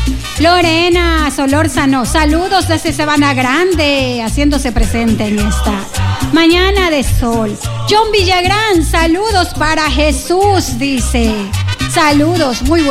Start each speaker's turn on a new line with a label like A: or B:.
A: Lorena Solórzano, saludos desde Sabana Grande, haciéndose presente en esta mañana de sol. John Villagrán, saludos para Jesús, dice. Saludos, muy buenos.